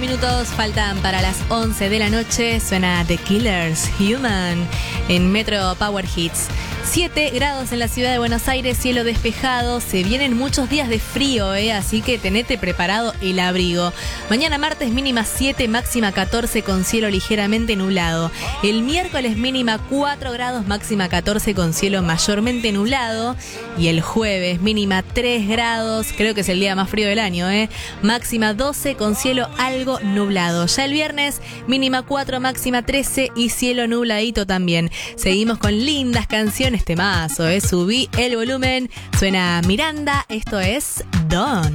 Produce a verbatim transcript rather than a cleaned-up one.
Minutos faltan para las once de la noche. Suena The Killers, Human, en Metro Power Hits. siete grados en la ciudad de Buenos Aires, cielo despejado. Se vienen muchos días de frío, ¿eh? Así que tenete preparado el abrigo. Mañana martes mínima siete, máxima catorce con cielo ligeramente nublado. El miércoles mínima cuatro grados, máxima catorce con cielo mayormente nublado. Y el jueves mínima tres grados, creo que es el día más frío del año, ¿eh? Máxima doce con cielo algo nublado. Ya el viernes mínima cuatro, máxima trece y cielo nubladito también. Seguimos con lindas canciones. Temazo, ¿eh? Subí el volumen. Suena Miranda. Esto es Don.